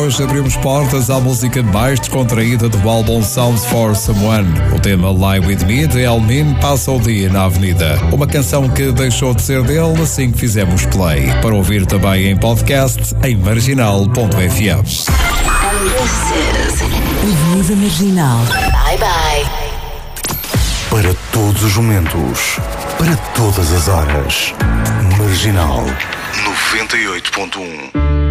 hoje abrimos portas à música mais descontraída do álbum Sounds for Someone. O tema Lie With Me de Elmin passa o dia na avenida. Uma canção que deixou de ser dele assim que fizemos play. Para ouvir também em podcast em marginal.fm. Avenida Marginal. Bye bye. Para todos os momentos, para todas as horas. Marginal 98.1.